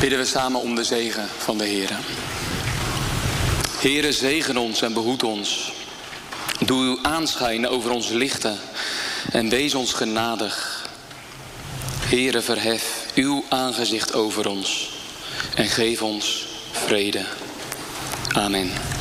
Bidden we samen om de zegen van de Heere. Heere, zegen ons en behoed ons. Doe uw aanschijn over ons lichten en wees ons genadig. Heere, verhef uw aangezicht over ons en geef ons vrede. Amen.